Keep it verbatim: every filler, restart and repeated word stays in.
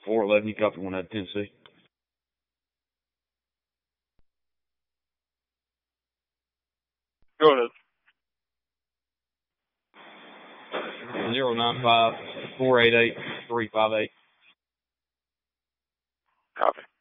four eleven, you copy one out of Tennessee. Go ahead. Zero nine five four eight eight three five eight. Copy.